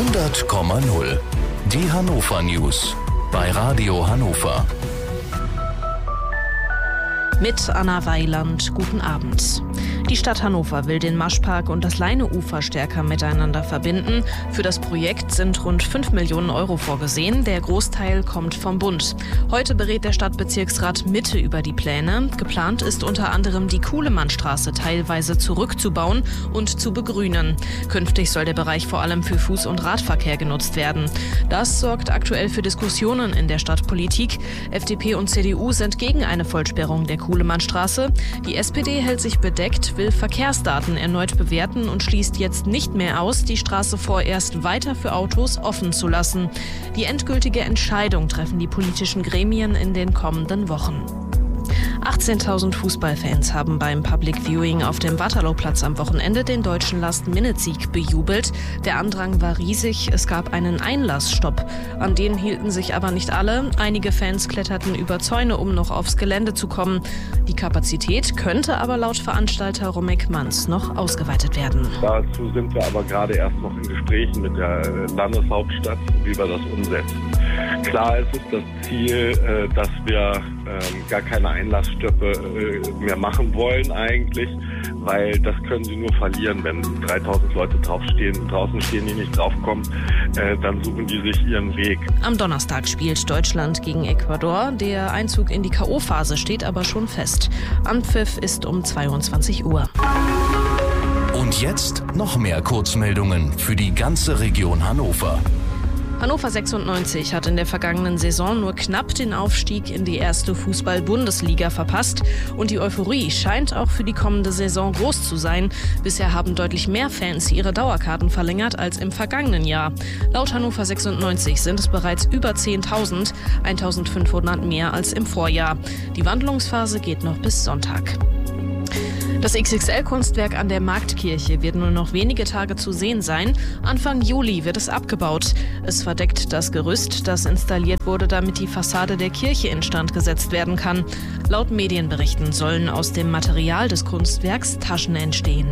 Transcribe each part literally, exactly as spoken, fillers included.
hundert Komma null. Die Hannover News bei Radio Hannover. Mit Anna Weiland, guten Abend. Die Stadt Hannover will den Maschpark und das Leineufer stärker miteinander verbinden. Für das Projekt sind rund fünf Millionen Euro vorgesehen. Der Großteil kommt vom Bund. Heute berät der Stadtbezirksrat Mitte über die Pläne. Geplant ist unter anderem, die Kuhlemannstraße teilweise zurückzubauen und zu begrünen. Künftig soll der Bereich vor allem für Fuß- und Radverkehr genutzt werden. Das sorgt aktuell für Diskussionen in der Stadtpolitik. F D P und C D U sind gegen eine Vollsperrung der Kuhlemannstraße. Die S P D hält sich bedeckt, will Verkehrsdaten erneut bewerten und schließt jetzt nicht mehr aus, die Straße vorerst weiter für Autos offen zu lassen. Die endgültige Entscheidung treffen die politischen Gremien in den kommenden Wochen. achtzehntausend Fußballfans haben beim Public Viewing auf dem Waterlooplatz am Wochenende den deutschen Last-Minute-Sieg bejubelt. Der Andrang war riesig, es gab einen Einlassstopp. An den hielten sich aber nicht alle. Einige Fans kletterten über Zäune, um noch aufs Gelände zu kommen. Die Kapazität könnte aber laut Veranstalter Romek Manz noch ausgeweitet werden. Dazu sind wir aber gerade erst noch in Gesprächen mit der Landeshauptstadt, wie wir das umsetzen. Klar ist es das Ziel, dass wir gar keine Einlassstöppe mehr machen wollen eigentlich, weil das können sie nur verlieren, wenn dreitausend Leute draufstehen, draußen stehen, die nicht draufkommen, dann suchen die sich ihren Weg. Am Donnerstag spielt Deutschland gegen Ecuador. Der Einzug in die K O-Phase steht aber schon fest. Anpfiff ist um zweiundzwanzig Uhr. Und jetzt noch mehr Kurzmeldungen für die ganze Region Hannover. Hannover sechsundneunzig hat in der vergangenen Saison nur knapp den Aufstieg in die erste Fußball-Bundesliga verpasst. Und die Euphorie scheint auch für die kommende Saison groß zu sein. Bisher haben deutlich mehr Fans ihre Dauerkarten verlängert als im vergangenen Jahr. Laut Hannover sechsundneunzig sind es bereits über zehntausend, eintausendfünfhundert mehr als im Vorjahr. Die Wandlungsphase geht noch bis Sonntag. Das X X L-Kunstwerk an der Marktkirche wird nur noch wenige Tage zu sehen sein. Anfang Juli wird es abgebaut. Es verdeckt das Gerüst, das installiert wurde, damit die Fassade der Kirche instand gesetzt werden kann. Laut Medienberichten sollen aus dem Material des Kunstwerks Taschen entstehen.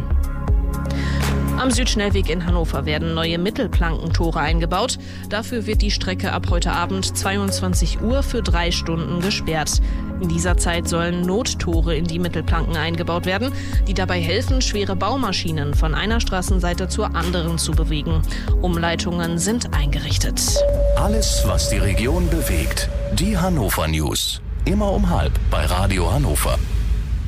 Am Südschnellweg in Hannover werden neue Mittelplankentore eingebaut. Dafür wird die Strecke ab heute Abend zweiundzwanzig Uhr für drei Stunden gesperrt. In dieser Zeit sollen Nottore in die Mittelplanken eingebaut werden, die dabei helfen, schwere Baumaschinen von einer Straßenseite zur anderen zu bewegen. Umleitungen sind eingerichtet. Alles, was die Region bewegt. Die Hannover News. Immer um halb bei Radio Hannover.